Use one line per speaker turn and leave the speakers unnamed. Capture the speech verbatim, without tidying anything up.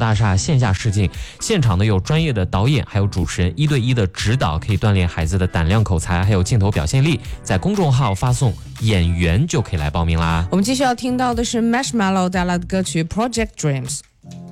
大厦线下试镜，现场呢有专业的导演还有主持人一对一的指导，可以锻炼孩子的胆量、口才还有镜头表现力。在公众号发送演员就可以来报名啦。
我们继续要听到的是 Marshmallow 带来的歌曲 Project Dreams。